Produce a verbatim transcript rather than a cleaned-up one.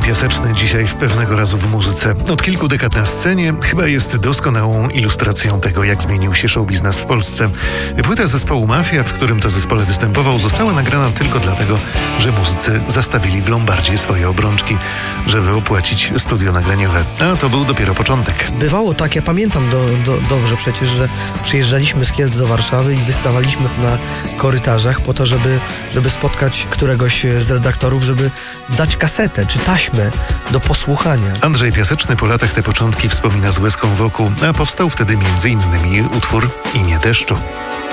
Piaseczny dzisiaj w Pewnego razu w muzyce. Od kilku dekad na scenie chyba jest doskonałą ilustracją tego, jak zmienił się show biznes w Polsce. Płyta zespołu Mafia, w którym to zespole występował, została nagrana tylko dlatego, że muzycy zastawili w Lombardzie swoje obrączki, żeby opłacić studio nagraniowe. A to był dopiero początek. Bywało tak, ja pamiętam do, do, dobrze przecież, że przyjeżdżaliśmy z Kielc do Warszawy i wystawaliśmy na korytarzach po to, żeby, żeby spotkać któregoś z redaktorów, żeby dać kasetę czy taśmę do posłuchania. Andrzej Piaseczny po latach te początki wspomina z łezką wokół, a powstał wtedy między innymi utwór Imię deszczu.